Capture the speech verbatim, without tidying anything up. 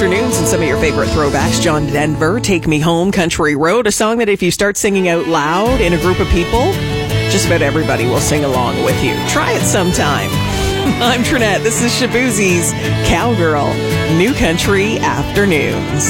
Afternoons and some of your favorite throwbacks. John Denver, Take Me Home, Country Road, a song that if you start singing out loud in a group of people, just about everybody will sing along with you. Try it sometime. I'm Trinette. This is Shaboozie's Cowgirl, New Country Afternoons.